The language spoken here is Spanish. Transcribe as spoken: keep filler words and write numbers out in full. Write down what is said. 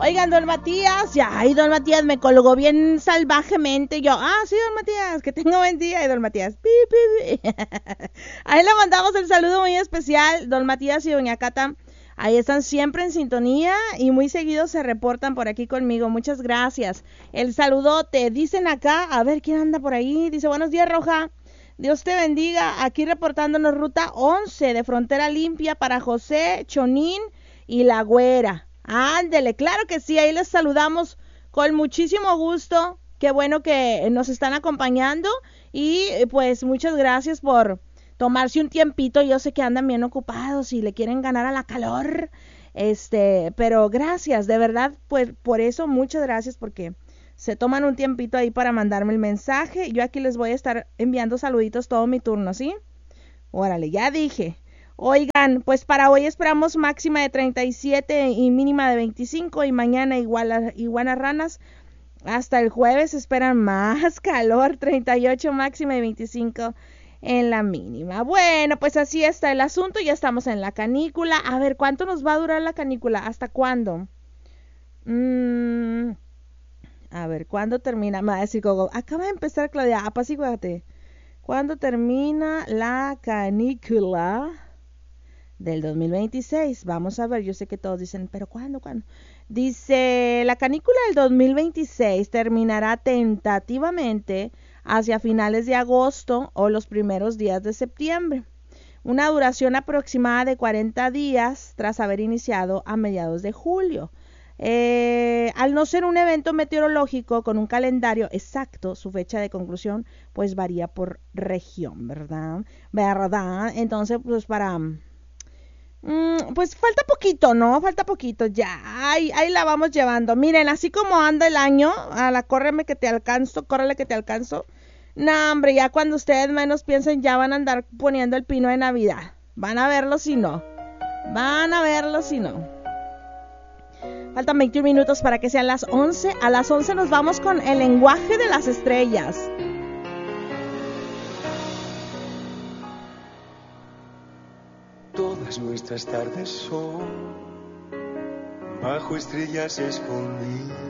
Oigan, don Matías, ya, ay, don Matías me colgó bien salvajemente. Yo, ah, sí, don Matías, que tenga buen día. Y don Matías, pi, pi, pi. Ahí le mandamos el saludo muy especial, don Matías y doña Cata. Ahí están siempre en sintonía y muy seguido se reportan por aquí conmigo. Muchas gracias. El saludote, dicen acá, a ver quién anda por ahí. Dice, buenos días, Roja. Dios te bendiga. Aquí reportándonos ruta once de Frontera Limpia para José, Chonín y La Güera. Ándele, claro que sí, ahí les saludamos con muchísimo gusto. Qué bueno que nos están acompañando y pues muchas gracias por tomarse un tiempito. Yo sé que andan bien ocupados y le quieren ganar a la calor, este, pero gracias, de verdad, pues por eso muchas gracias porque se toman un tiempito ahí para mandarme el mensaje. Yo aquí les voy a estar enviando saluditos todo mi turno, ¿sí? Órale, ya dije. Oigan, pues para hoy esperamos máxima de treinta y siete y mínima de veinticinco y mañana igual a, iguanas ranas. Hasta el jueves esperan más calor, treinta y ocho máxima y veinticinco en la mínima. Bueno, pues así está el asunto, ya estamos en la canícula. A ver, ¿cuánto nos va a durar la canícula? ¿Hasta cuándo? Mm, a ver, ¿cuándo termina? Me va a decir Gogo, acaba de empezar Claudia, apacíguate. ¿Cuándo termina la canícula del dos mil veintiséis? Vamos a ver, yo sé que todos dicen, ¿pero cuándo, cuándo? Dice, la canícula del dos mil veintiséis terminará tentativamente hacia finales de agosto o los primeros días de septiembre. Una duración aproximada de cuarenta días tras haber iniciado a mediados de julio. Eh, al no ser un evento meteorológico con un calendario exacto, su fecha de conclusión pues varía por región, ¿verdad? ¿Verdad? Entonces, pues para... Mm, pues falta poquito, ¿no? Falta poquito, ya, ahí, ahí la vamos llevando. Miren, así como anda el año, a la córreme que te alcanzo, córrele que te alcanzo. No, hombre, ya cuando ustedes menos piensen ya van a andar poniendo el pino de Navidad. Van a verlo si no. Van a verlo si no. Faltan veintiún minutos para que sean las once. A las once nos vamos con el lenguaje de las estrellas. Todas nuestras tardes son bajo estrellas escondidas.